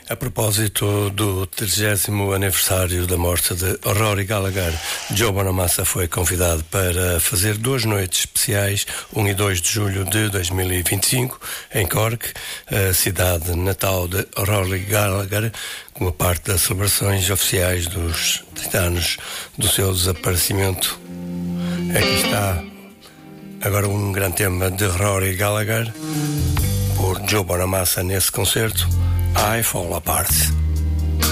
A propósito do 30º aniversário da morte de Rory Gallagher, Joe Bonamassa foi convidado para fazer 2 noites especiais, 1 e 2 de julho de 2025, em Cork, a cidade natal de Rory Gallagher, como parte das celebrações oficiais dos 30 anos do seu desaparecimento. Aqui está agora um grande tema de Rory Gallagher, por Joe Bonamassa nesse concerto, I Fall Apart.